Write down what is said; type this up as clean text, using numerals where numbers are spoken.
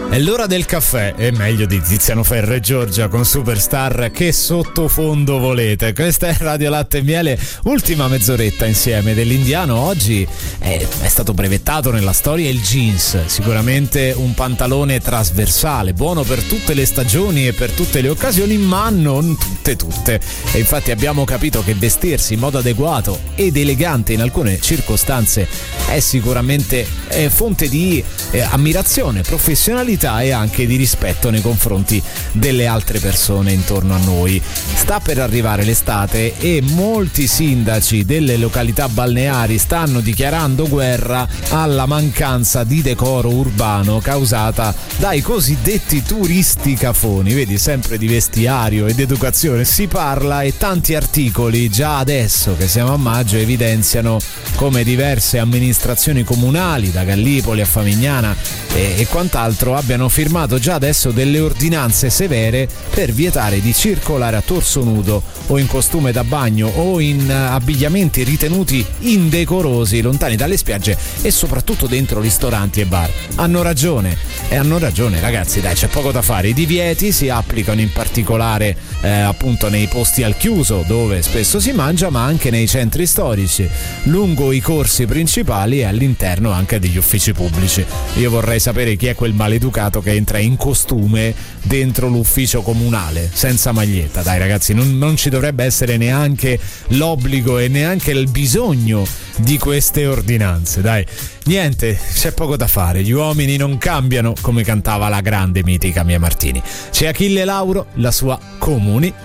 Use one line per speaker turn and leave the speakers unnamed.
È l'ora del caffè, e meglio di Tiziano Ferro e Giorgia con Superstar. Che sottofondo volete? Questa è Radio Latte e Miele, ultima mezz'oretta insieme dell'Indiano. Oggi è stato brevettato nella storia il jeans, sicuramente un pantalone trasversale, buono per tutte le stagioni e per tutte le occasioni, ma non tutte. E infatti abbiamo capito che vestirsi in modo adeguato ed elegante in alcune circostanze è sicuramente fonte di ammirazione, professionalità e anche di rispetto nei confronti delle altre persone intorno a noi. Sta per arrivare l'estate e molti sindaci delle località balneari stanno dichiarando guerra alla mancanza di decoro urbano causata dai cosiddetti turisti cafoni. Vedi, sempre di vestiario ed educazione si parla, e tanti articoli già adesso che siamo a maggio evidenziano come diverse amministrazioni comunali, da Gallipoli a Favignana e quant'altro, abbiano firmato già adesso delle ordinanze severe per vietare di circolare a torso nudo o in costume da bagno o in abbigliamenti ritenuti indecorosi lontani dalle spiagge e soprattutto dentro ristoranti e bar. Hanno ragione ragazzi, dai, c'è poco da fare. I divieti si applicano in particolare appunto nei posti al chiuso dove spesso si mangia, ma anche nei centri storici, lungo i corsi principali e all'interno anche degli uffici pubblici. Io vorrei sapere chi è quel maleducato che entra in costume dentro l'ufficio comunale senza maglietta. Dai ragazzi, non ci dovrebbe essere neanche l'obbligo e neanche il bisogno di queste ordinanze. Dai, niente, c'è poco da fare, gli uomini non cambiano, come cantava la grande mitica Mia Martini. C'è Achille Lauro, la sua Comuni